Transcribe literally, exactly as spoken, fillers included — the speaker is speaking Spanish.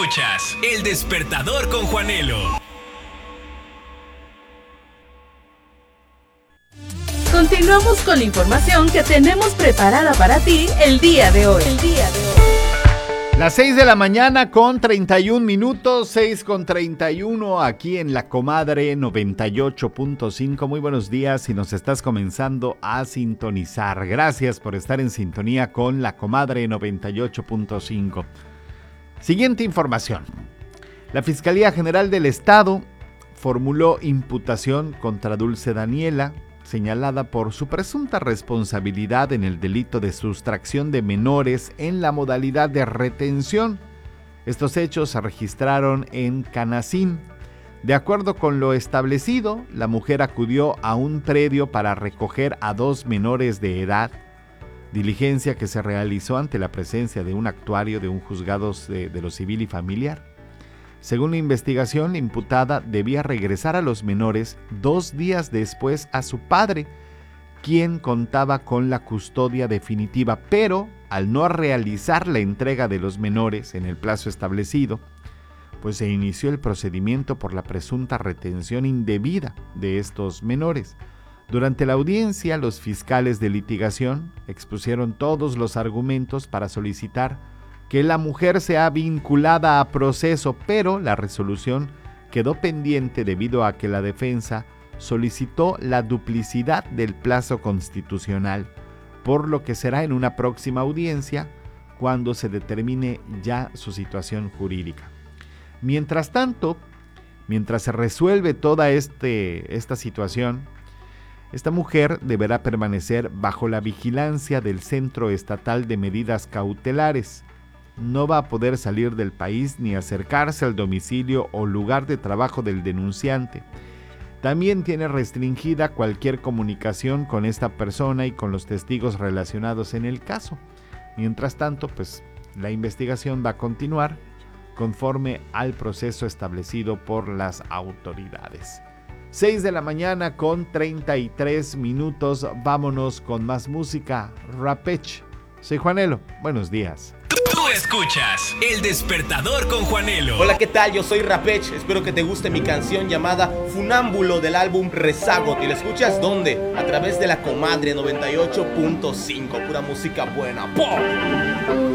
escuchas El Despertador con Juanelo. Continuamos con la información que tenemos preparada para ti el día de hoy. El día de hoy. Las seis de la mañana con treinta y un minutos, seis con treinta y uno aquí en La Comadre noventa y ocho punto cinco. Muy buenos días si nos estás comenzando a sintonizar. Gracias por estar en sintonía con La Comadre noventa y ocho punto cinco. Siguiente información. La Fiscalía General del Estado formuló imputación contra Dulce Daniela, señalada por su presunta responsabilidad en el delito de sustracción de menores en la modalidad de retención. Estos hechos se registraron en Canacín. De acuerdo con lo establecido, la mujer acudió a un predio para recoger a dos menores de edad, diligencia que se realizó ante la presencia de un actuario de un juzgado de, de lo civil y familiar. Según la investigación, la imputada debía regresar a los menores dos días después a su padre, quien contaba con la custodia definitiva, pero al no realizar la entrega de los menores en el plazo establecido, pues se inició el procedimiento por la presunta retención indebida de estos menores. Durante la audiencia, los fiscales de litigación expusieron todos los argumentos para solicitar que la mujer sea vinculada a proceso, pero la resolución quedó pendiente debido a que la defensa solicitó la duplicidad del plazo constitucional, por lo que será en una próxima audiencia cuando se determine ya su situación jurídica. Mientras tanto, mientras se resuelve toda este, esta situación, esta mujer deberá permanecer bajo la vigilancia del Centro Estatal de Medidas Cautelares. No va a poder salir del país ni acercarse al domicilio o lugar de trabajo del denunciante. También tiene restringida cualquier comunicación con esta persona y con los testigos relacionados en el caso. Mientras tanto, pues la investigación va a continuar conforme al proceso establecido por las autoridades. seis de la mañana con treinta y tres minutos. Vámonos con más música. Rapech. Soy Juanelo. Buenos días. Tú escuchas El Despertador con Juanelo. Hola, ¿qué tal? Yo soy Rapech. Espero que te guste mi canción llamada Funámbulo del álbum Rezago. ¿Y la escuchas dónde? A través de La Comadre noventa y ocho punto cinco. Pura música buena. ¡Pum!